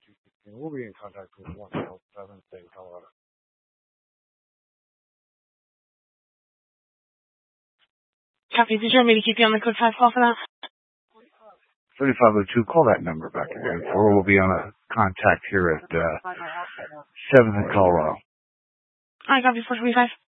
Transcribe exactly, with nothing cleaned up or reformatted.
And we'll be in contact with one seven state of Colorado. Copy. Did you want me to keep you on the code five call for that? thirty-five oh two, call that number back again, or we'll be on a contact here at uh, seventh in Colorado. All right, copy four twenty-five.